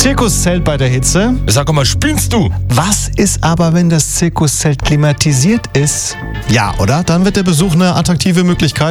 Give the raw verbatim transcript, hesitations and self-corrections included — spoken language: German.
Zirkuszelt bei der Hitze. Sag mal, spinnst du? Was ist aber, wenn das Zirkuszelt klimatisiert ist? Ja, oder? Dann wird der Besuch eine attraktive Möglichkeit.